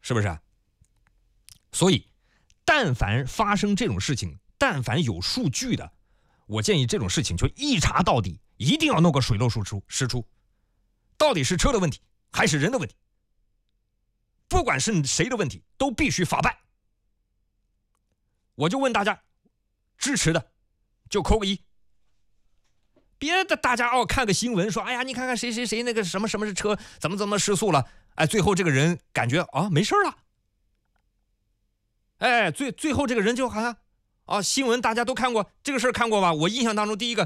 是不是？所以，但凡发生这种事情，但凡有数据的，我建议这种事情就一查到底，一定要弄个水落石出，到底是车的问题还是人的问题，不管是谁的问题，都必须法办。我就问大家，支持的就扣个1。别的大家看个新闻说，哎呀，你看看谁谁谁那个什么什么车怎么失速了，哎，最后这个人感觉没事了，哎，最后这个人就好像新闻大家都看过这个事儿看过吧？我印象当中第一个